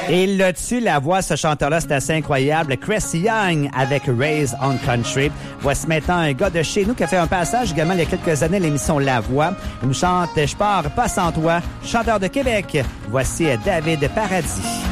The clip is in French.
Et il l'a tu la voix, ce chanteur-là, c'est assez incroyable. Chris Young avec Raised on Country. Voici maintenant un gars de chez nous qui a fait un passage également il y a quelques années à l'émission La Voix. Il nous chante « Je pars pas sans toi », chanteur de Québec. Voici David Paradis.